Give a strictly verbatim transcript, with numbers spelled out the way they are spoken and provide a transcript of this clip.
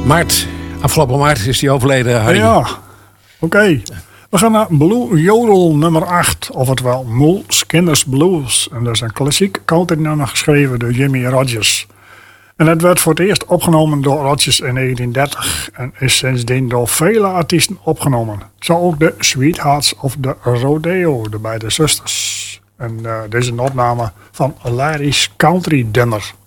Maart, afgelopen maart is hij overleden, Harry. Ja, oké. Okay. We gaan naar Blue Yodel nummer acht, oftewel Mool Skinners Blues. En dat is een klassiek country nummer geschreven door Jimmy Rogers. En het werd voor het eerst opgenomen door Rogers in negentien dertig en is sindsdien door vele artiesten opgenomen. Zo ook de Sweethearts of the Rodeo, de beide zusters. En uh, deze is een opname van Larry's Country Dinner.